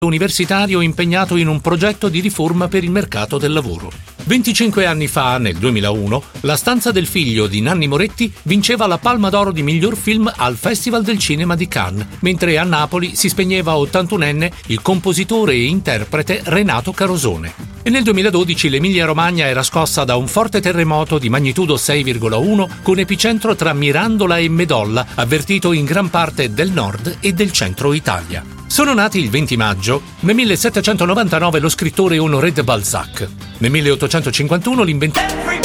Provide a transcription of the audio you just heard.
universitario impegnato in un progetto di riforma per il mercato del lavoro. 25 anni fa, nel 2001, La stanza del figlio di Nanni Moretti vinceva la Palma d'Oro di miglior film al Festival del Cinema di Cannes, mentre a Napoli si spegneva a 81enne il compositore e interprete Renato Carosone. E nel 2012 l'Emilia-Romagna era scossa da un forte terremoto di magnitudo 6,1 con epicentro tra Mirandola e Medolla, avvertito in gran parte del nord e del centro Italia. Sono nati il 20 maggio, nel 1799 lo scrittore Honoré de Balzac, nel 1851 l'inventore